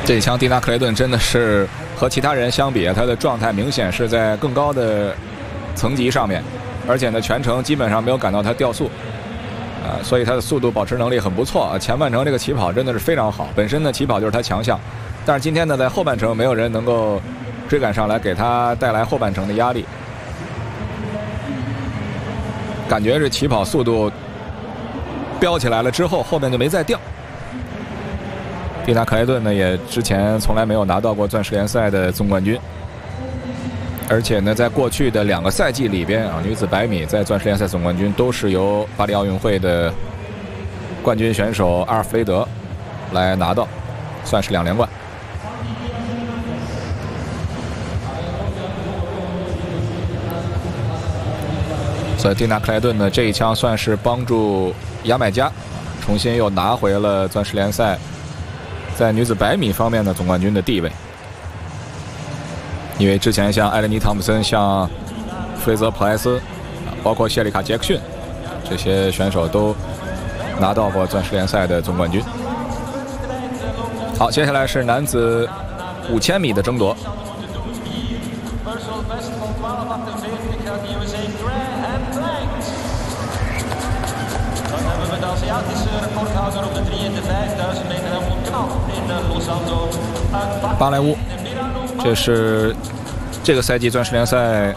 这一枪蒂娜克雷顿真的是和其他人相比，他的状态明显是在更高的层级上面，而且呢全程基本上没有感到他掉速，所以他的速度保持能力很不错。前半程这个起跑真的是非常好，本身呢起跑就是他强项，但是今天呢在后半程没有人能够追赶上来，给他带来后半程的压力，感觉是起跑速度飙起来了之后，后面就没再掉。蒂娜克雷顿呢，也之前从来没有拿到过钻石联赛的总冠军，而且呢，在过去的2个赛季里边女子100米在钻石联赛总冠军都是由巴黎奥运会的冠军选手阿尔弗雷德来拿到，算是2连冠。所以蒂娜克莱顿呢这一枪算是帮助牙买加重新又拿回了钻石联赛在女子100米方面的总冠军的地位。因为之前像艾伦妮·汤普森、像弗雷泽·普莱斯，包括谢里卡·杰克逊这些选手都拿到过钻石联赛的总冠军。好，接下来是男子5000米的争夺。巴莱乌，这是这个赛季钻石联赛